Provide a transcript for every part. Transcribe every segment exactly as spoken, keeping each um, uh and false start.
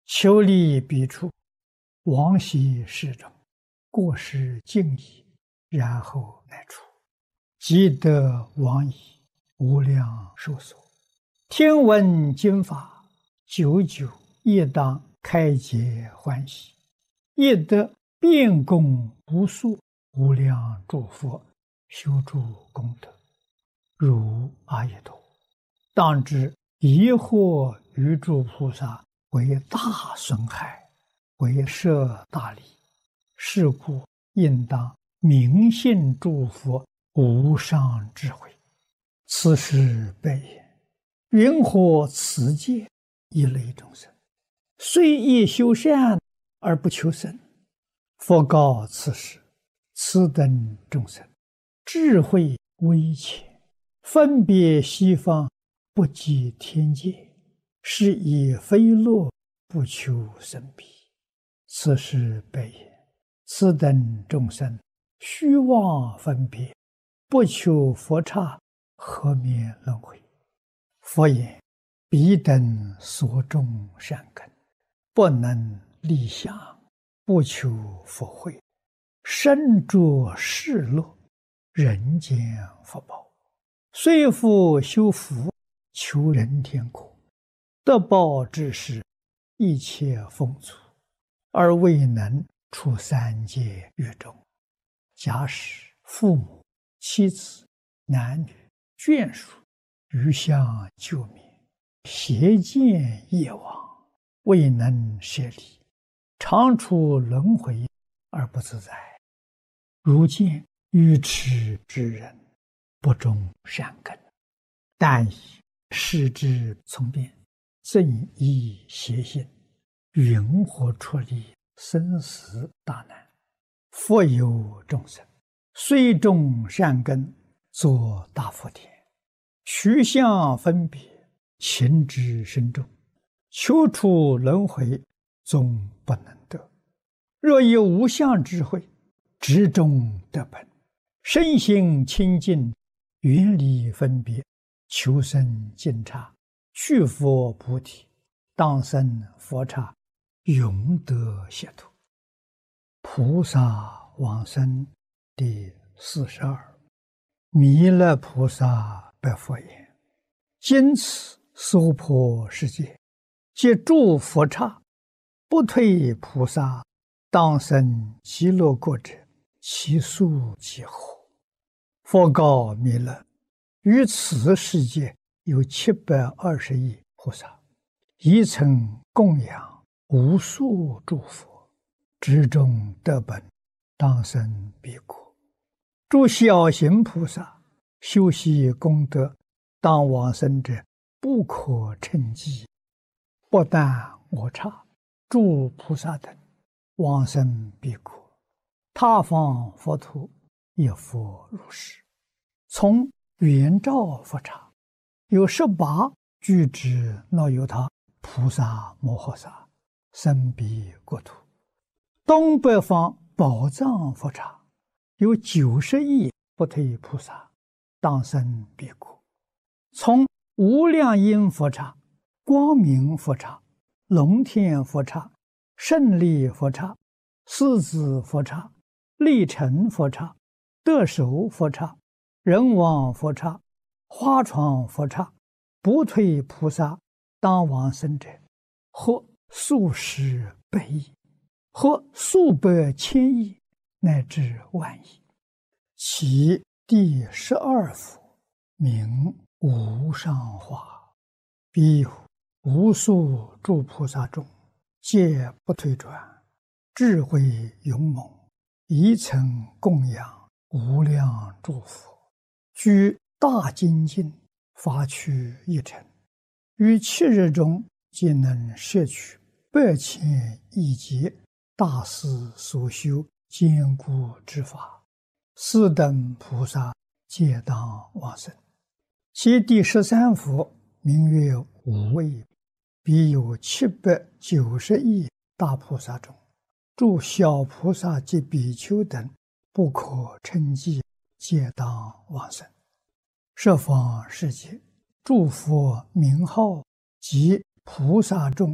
求利彼处，往昔世中，过失尽矣，然后乃出。积德往矣，无量寿所。听闻经法，久久亦当开解欢喜，亦得遍供无数无量诸佛修诸功德，如阿逸陀。当知疑惑于诸菩萨为大损害，为摄大利，是故应当明信诸佛无上智慧。此时悲言：云何此界一类众生，虽亦修善而不求生？佛告此时：此等众生智慧微浅，分别西方，不及天界，是以非乐不求生彼。此时悲言：此等众生虚妄分别，不求佛刹，何免轮回？佛言：彼等所种善根，不能立想，不求佛慧，身着世乐，人间福报，虽复修福，求人天国，得报之时，一切丰足，而未能出三界狱中。假使父母、妻子、男女、眷属余相救灭，邪见业往，未能舍离，常处轮回而不自在。如见愚痴之人，不种善根，但以视之从变，正依邪性，云何出离生死大难？复有众生，虽种善根，作大福田，取相分别，情之深重，求出轮回，终不能得。若有无相智慧，直中得本，身心清净，远离分别，求生净刹，去佛菩提，当生佛刹，永得解脱。菩萨往生第四十二。弥勒菩萨白佛言：今此娑婆世界，皆诸佛刹，不退菩萨，当生极乐国者，其数几何？佛告弥勒：于此世界有七百二十亿菩萨，一曾供养无数诸佛，之中得本，当生彼国。诸小行菩萨修习功德，当往生者不可称计。不但我刹，诸菩萨等往生彼国，他方佛土亦复如是。从圆照佛刹，有十八具之那由他菩萨摩诃萨生彼国土。东北方宝藏佛刹，有九十亿不退菩萨，当生彼国。从无量音佛刹、光明佛刹、龙天佛刹、胜利佛刹、狮子佛刹、力成佛刹、得手佛刹、人王佛刹、花床佛刹，不退菩萨当往生者，或数十百亿，或数百千亿，乃至万亿。其第十二佛名无上化，彼有无数诸菩萨中，皆不退转，智慧勇猛，一曾供养无量诸佛，居大精进，发趣一尘，于七日中皆能摄取百千亿劫大师所修坚固之法，四等菩萨皆当往生。其第十三佛名曰无畏，彼有七百九十亿大菩萨中，诸小菩萨及比丘等不可称计，皆当往生。十方世界诸佛名号及菩萨众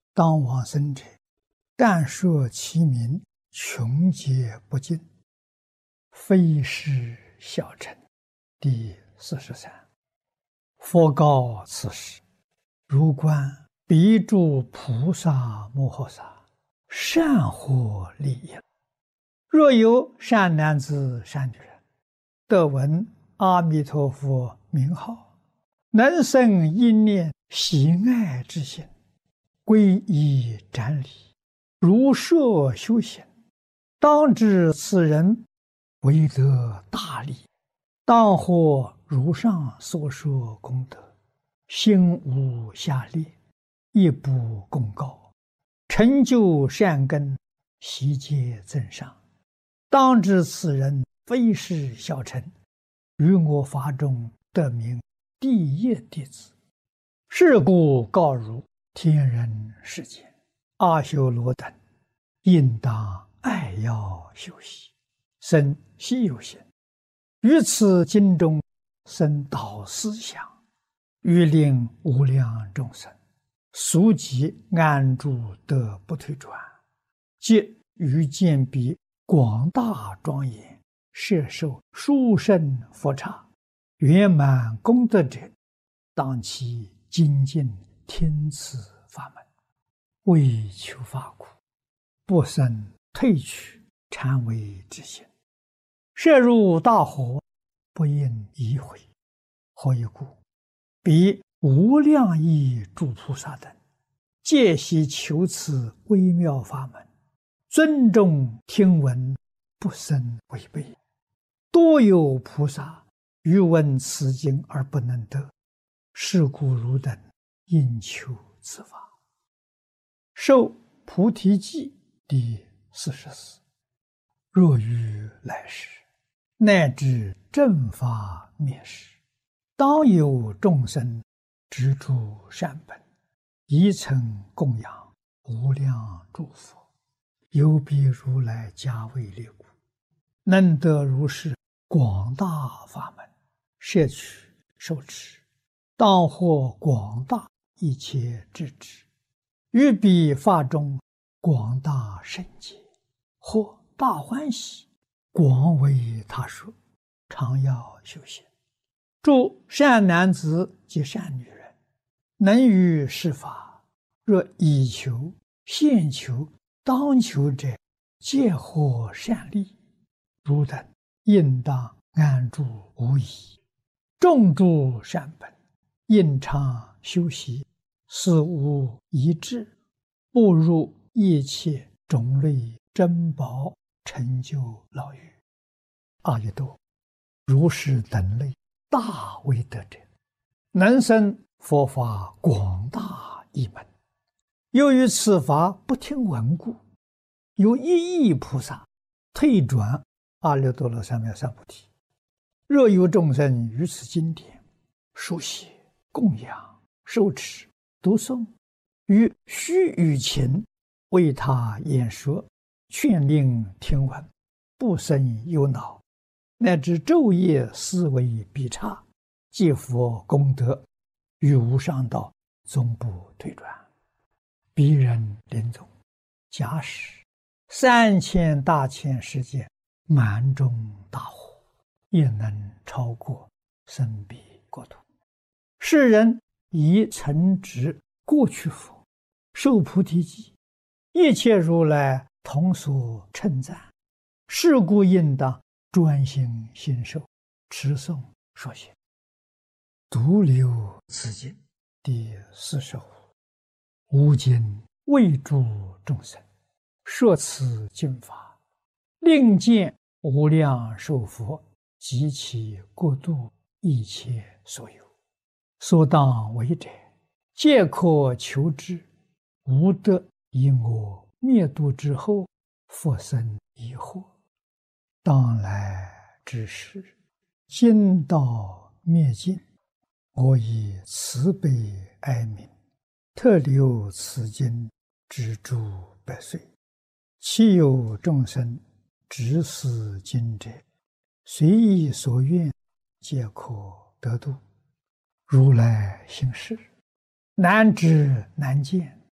当往生者，但说其名，穷劫不尽，非是小乘。第四十三。佛告此时：如观彼诸菩萨摩诃萨，善获利益。若有善男子善女人，得闻阿弥陀佛名号，能生一念喜爱之心，皈依瞻礼，如设修行，当知此人为得大利，当获如上所说功德，心无下劣，亦不共高，成就善根，悉皆增上。当知此人非是小乘，于我法中得名第一弟子。是故告汝天人世间阿修罗等，应当爱要修习，生希有心，于此经中生导思想，欲令无量众生速即安住得不退转，即于见彼广大庄严，摄受殊胜佛刹，圆满功德者，当其精进听此法门，为求法苦，不生退去禅为之心，摄入大火，不应疑悔。何以故？彼无量亿诸菩萨等，皆悉求此微妙法门，尊重听闻，不生违背。多有菩萨欲闻此经而不能得，是故汝等应求此法。受菩提记第四十四。若于来世，乃至正法灭世，当有众生执诸善本，宜曾供养无量诸佛，有彼如来加为列故，能得如是广大法门，摄取受持，当获广大一切智智，于彼法中广大圣解，或大欢喜，广为他说，常要修行。诸善男子及善女人，能于是法，若以求、现求、当求者，皆获善利。汝等应当安住无疑，种诸善本，应常修习，思无一致，步入一切种类珍宝，成就老于阿逸多如是等类大威德者，能生佛法广大一门。由于此法不听闻故，有一亿菩萨退转阿耨多罗三藐三菩提。若有众生于此经典书写、供养、受持、读诵，于须臾前为他演说，劝令听闻，不生忧恼，乃至昼夜思维必差，皆佛功德，于无上道终不退转。彼人临终，假使三千大千世界满中大火，也能超过生彼国土。世人以承执过去佛，受菩提记，一切如来同所称赞。是故应当专心信受，持诵说行。独留此经第四十五。吾今为诸众生说此经法，令见无量寿佛及其国度一切所有，所当为者，皆可求之，无得以我灭度之后，复生疑惑。当来之时，经道灭尽，我以慈悲哀悯，特留此经之诸百岁。其有众生执此经者，随意所愿，皆可得度。如来行事，难知难见，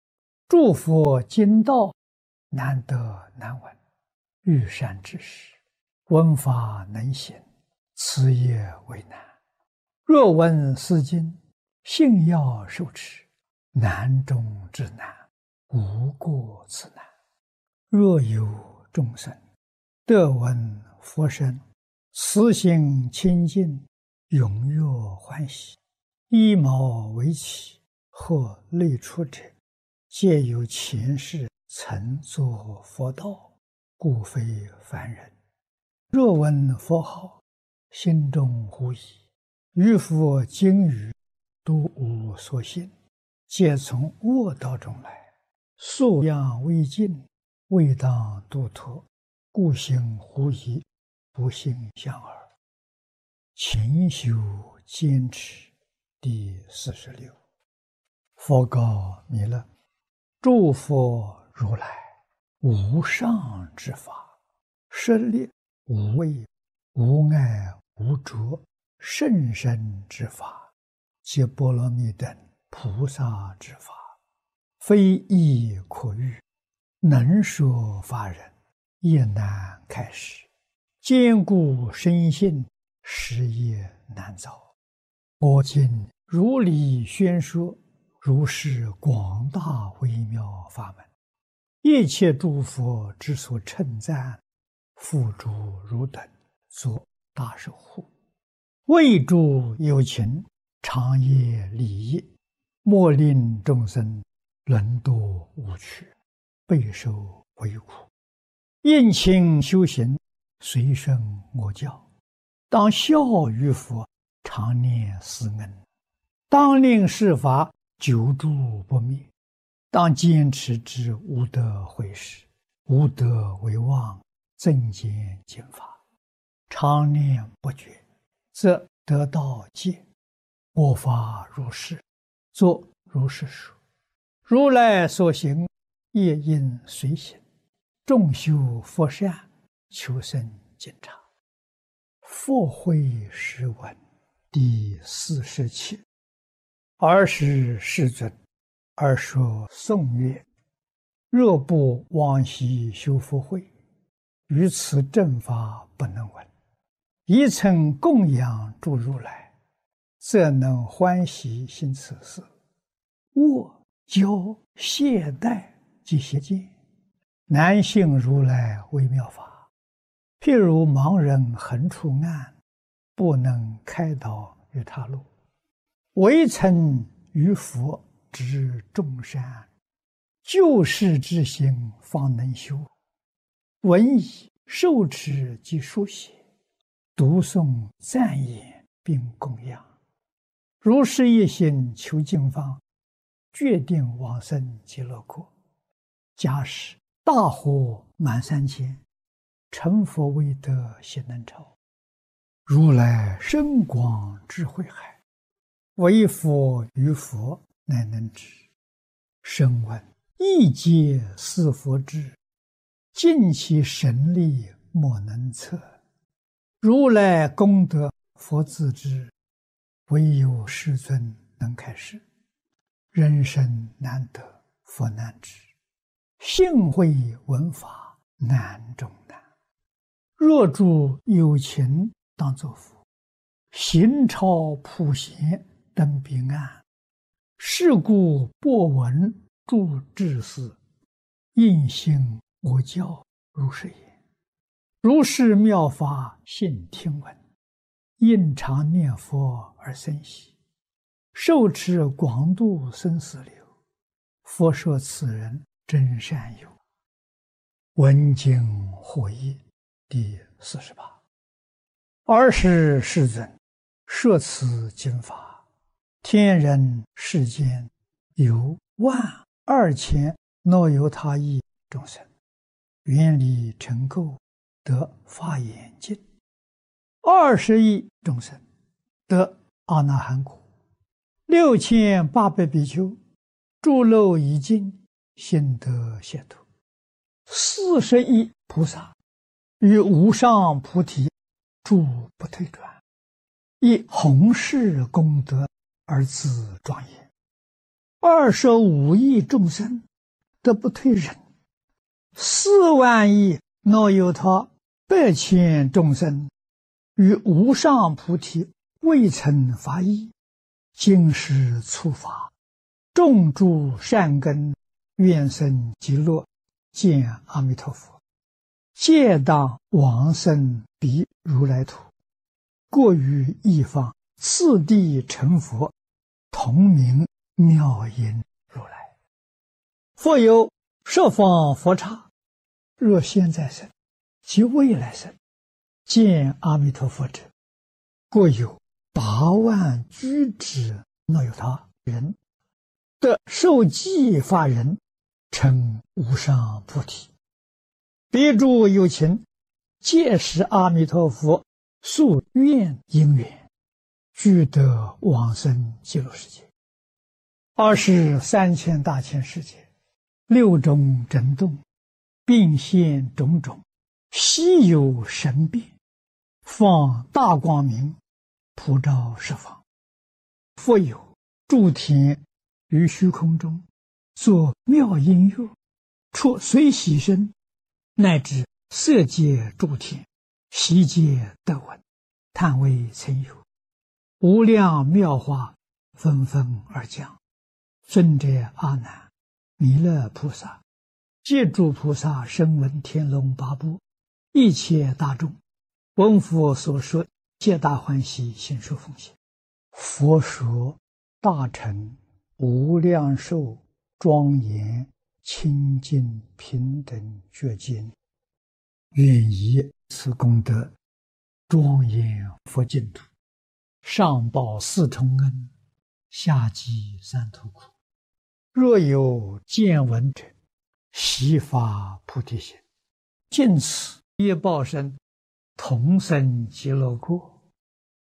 诸佛经道，难得难闻。遇善知识，闻法能行，此也为难。若闻是经，信要受持，难中之难，无过此难。若有众生得闻佛声，慈心清净，踊跃欢喜，依毛为起，或类出者，皆有前世曾作佛道，故非凡人。若闻佛号，心中狐疑，于佛经语，都无所信，皆从恶道中来，素养未尽，未当度脱，故行狐疑，不信相耳。勤修坚持。第四十六。佛告弥勒：诸佛如来无上之法，舍利无畏无碍无着甚深之法，皆波罗蜜等菩萨之法，非易可喻，能说法人也难开示，坚固深信，实业难遭。我今如理宣说，如是广大微妙法门，一切诸佛之所称赞，付诸汝等作大守护，为诸有情，长业利益，莫令众生沦堕无趣，备受为苦。应勤修行，随顺我教，当效于佛，常念思恩，当令世法久住不灭，当坚持之无德毁事，无德为妄，增减减法，常念不绝，则得道戒。我法如是，作如是说。如来所行，业应随行，众修佛善，求生净察。佛慧诗文第四十七。尔时世尊，而说颂曰：若不往昔修福慧，于此正法不能闻。一曾供养诸如来，则能欢喜行此事。我教懈怠及邪见，难信如来微妙法。譬如盲人横出暗，不能开导于他路，唯曾于佛知众善，救世之心方能修。闻已受持及书写，读诵赞言并供养，如是一心求净方，决定往生极乐国。假使大火满三千，成佛未得悉能超。如来深广智慧海，唯佛于佛乃能知。声闻一皆是佛智，尽其神力莫能测。如来功德佛自知，唯有世尊能开示。人生难得佛难知，幸会闻法难中难。若诸有情当作佛，行超普贤登彼岸。是故播闻诸智士，应信我教如是言。如是妙法信听闻，应常念佛而生喜，受持广度生死流。佛说此人真善友。闻经获益第四十八。尔时世尊，摄此经法，天人世间有万二千若由他亿众生，愿力成垢，得法眼净；二十亿众生得阿那含果；六千八百比丘诸漏已尽，心得解脱；四十亿菩萨于无上菩提诸不退转，以弘誓功德而自庄严；二十五亿众生得不退忍，四万亿那由他百千众生与无上菩提未曾发意，今世触法，种诸善根，愿生极乐，见阿弥陀佛，皆当往生彼如来土，过于一方，次第成佛，同名妙音如来。复有十方佛刹，若现在生及未来生，见阿弥陀佛者，过有八万居之那由他人，得受记法人，成无上菩提。彼诸有情，皆是阿弥陀佛宿愿因缘，具得往生极乐世界。二十三千大千世界，六种震动，并现种种，稀有神变，放大光明，普照十方。复有诸天于虚空中，作妙音乐，出随喜声，乃至色界诸天，悉皆得闻，叹为曾有。无量妙法纷纷而降。尊者阿难、弥勒菩萨、借诸菩萨声闻天龙八部一切大众，闻佛所说，皆大欢喜，心受奉献。佛说大乘无量寿庄严清净平等觉经，愿以此功德庄严佛净土，上报四重恩，下济三途苦。若有见闻者，悉发菩提心，尽此业报身，同生极乐国。